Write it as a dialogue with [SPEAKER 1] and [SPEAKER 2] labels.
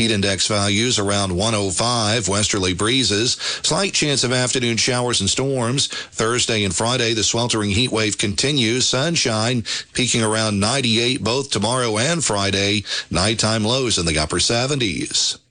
[SPEAKER 1] Heat index values around 105. Westerly breezes. Slight chance of afternoon showers and storms. Thursday and Friday, the sweltering heat wave continues. Sunshine peaking around 98 both tomorrow and Friday. Nighttime lows in the upper 70s.